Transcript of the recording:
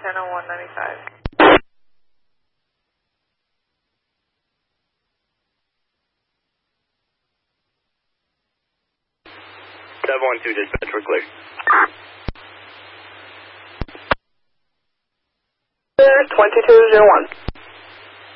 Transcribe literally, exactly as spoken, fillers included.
ten oh one ninety-five. seven one two dispatch, we're clear. twenty-two oh one.